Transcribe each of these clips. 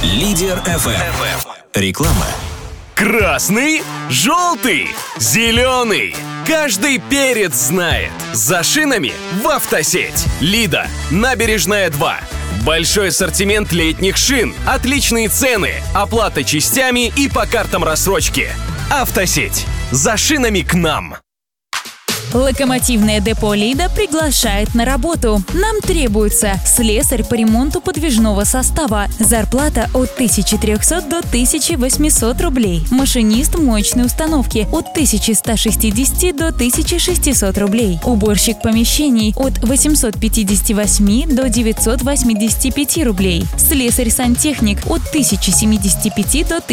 Лидер FM. Реклама. Красный, желтый, зеленый. Каждый перец знает. За шинами в автосеть. Лида, Набережная 2. Большой ассортимент летних шин, отличные цены, оплата частями и по картам рассрочки. Автосеть. За шинами к нам. Локомотивное депо «Лида» приглашает на работу. Нам требуется слесарь по ремонту подвижного состава. Зарплата от 1300 до 1800 рублей. Машинист моечной установки от 1160 до 1600 рублей. Уборщик помещений от 858 до 985 рублей. Слесарь-сантехник от 1075 до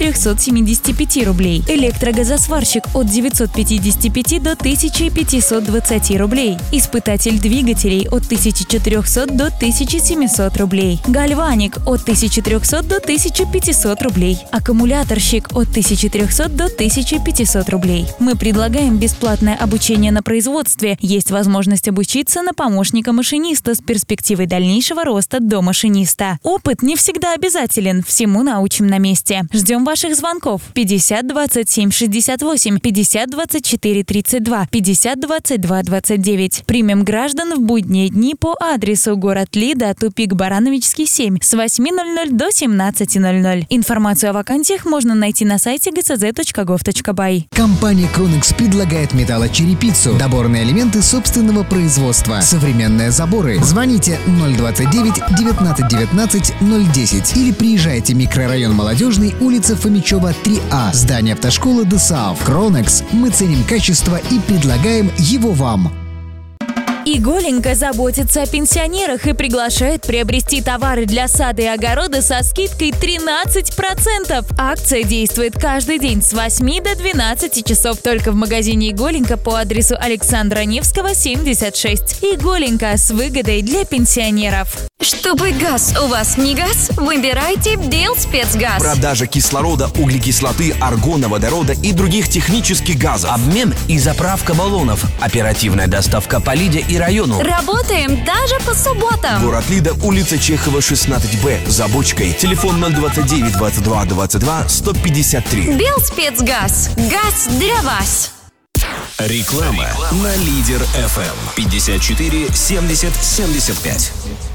1375 рублей. Электрогазосварщик от 955 до 1520 рублей. Испытатель двигателей от 1400 до 1700 рублей. Гальваник от 1300 до 1500 рублей. Аккумуляторщик от 1300 до 1500 рублей. Мы предлагаем бесплатное обучение на производстве. Есть возможность обучиться на помощника машиниста с перспективой дальнейшего роста до машиниста. Опыт не всегда обязателен. Всему научим на месте. Ждем ваших звонков. 50 27 68, 50 24 32, 50 22 29. Примем граждан в будние дни по адресу город Лида, тупик Барановичский, 7, с 8:00 до 17:00. Информацию о вакансиях можно найти на сайте gcz.gov.by. Компания Кронекс предлагает металлочерепицу, доборные элементы собственного производства, современные заборы. Звоните 029 19 19 010 или приезжайте в микрорайон Молодежный, улица Фомичева, 3А, здание автошколы ДСАУ. Кронекс. Мы ценим качество и предлагаем его вам. Иголенко заботится о пенсионерах и приглашает приобрести товары для сада и огорода со скидкой 13%. Акция действует каждый день с 8 до 12 часов только в магазине Иголенко по адресу Александра Невского, 76. Иголенко с выгодой для пенсионеров. Чтобы газ у вас не газ, выбирайте Белспецгаз. Продажа кислорода, углекислоты, аргона, водорода и других технических газов. Обмен и заправка баллонов. Оперативная доставка по Лиде и району. Работаем даже по субботам. Город Лида, улица Чехова, 16Б, за бочкой. Телефон 029 22 22 153. Белспецгаз. Газ для вас. Реклама на Лидер FM. 54 70 75.